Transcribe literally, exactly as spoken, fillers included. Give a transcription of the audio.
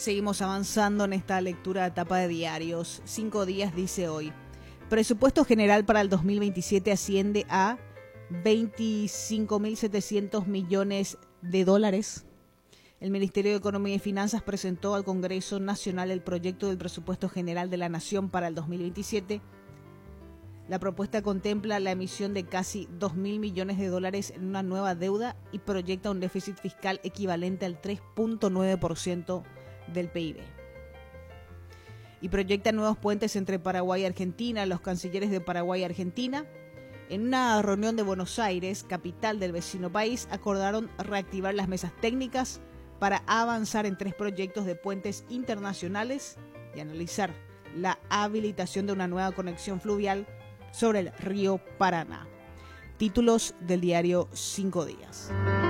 Seguimos avanzando en esta lectura de etapa de diarios. Cinco días dice hoy. Presupuesto general para el dos mil veintisiete asciende a veinticinco mil setecientos millones de dólares. El Ministerio de Economía y Finanzas presentó al Congreso Nacional el proyecto del presupuesto general de la Nación para el dos mil veintisiete. La propuesta contempla la emisión de casi dos mil millones de dólares en una nueva deuda y proyecta un déficit fiscal equivalente al tres punto nueve por ciento del P I B. Y proyecta nuevos puentes entre Paraguay y Argentina. Los cancilleres de Paraguay y Argentina, en una reunión de Buenos Aires, capital del vecino país, acordaron reactivar las mesas técnicas para avanzar en tres proyectos de puentes internacionales y analizar la habilitación de una nueva conexión fluvial sobre el río Paraná. Títulos del diario Cinco Días.